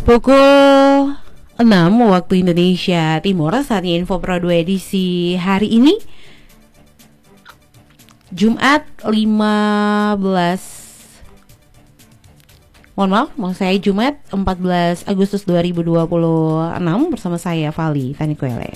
Pukul 6 waktu Indonesia Timur. Saatnya Info Pro 2 edisi hari ini Jumat 14 Agustus 2026 bersama saya Vali Tanikuele.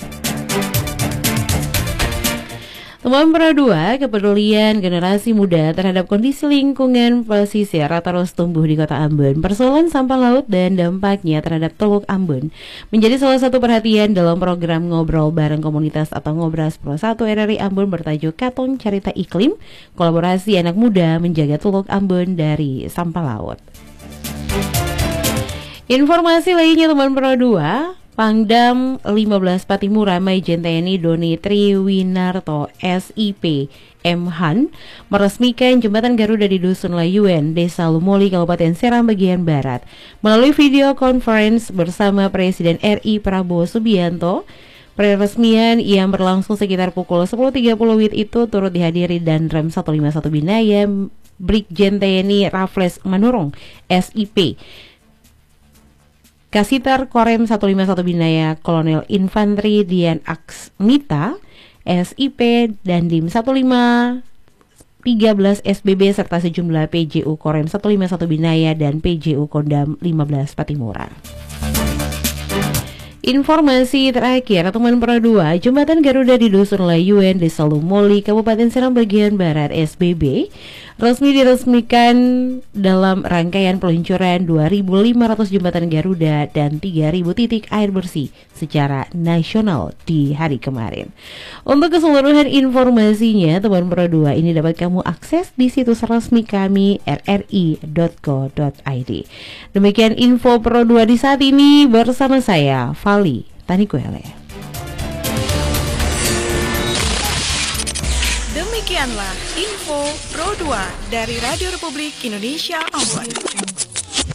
Teman Pro 2, kepedulian generasi muda terhadap kondisi lingkungan pesisir terus tumbuh di Kota Ambon. Persoalan sampah laut dan dampaknya terhadap Teluk Ambon menjadi salah satu perhatian dalam program Ngobrol Bareng Komunitas atau Ngobras Pro 1 RRI Ambon bertajuk Katong Carita Iklim, kolaborasi anak muda menjaga Teluk Ambon dari sampah laut. Informasi lainnya teman Pro 2, Pangdam 15 Patimura Maijen TNI Doni Triwinarto SIP M.Han meresmikan jembatan Garuda di Dusun Layuen, Desa Lumoli, Kabupaten Seram bagian Barat. Melalui video conference bersama Presiden RI Prabowo Subianto, peresmian yang berlangsung sekitar pukul 10.30 WIB itu turut dihadiri Danrem 151 Binaya Brigjen TNI Raffles Manurung SIP, Kasitar Korem 151 Binaya Kolonel Infantri Dian Aksmita SIP dan Dim 1513 SBB serta sejumlah PJU Korem 151 Binaya dan PJU Kodam 15 Patimura. Informasi terakhir teman Pro 2, jembatan Garuda di Dusun Layuen, Desa Lumoli, Kabupaten Seram bagian Barat SBB resmi diresmikan dalam rangkaian peluncuran 2.500 jembatan Garuda dan 3.000 titik air bersih secara nasional di hari kemarin. Untuk keseluruhan informasinya teman Pro 2 ini dapat kamu akses di situs resmi kami rri.co.id. Demikian Info Pro 2 di saat ini bersama saya Vali Tanikuele. Demikianlah Info Pro 2 dari Radio Republik Indonesia Ambon.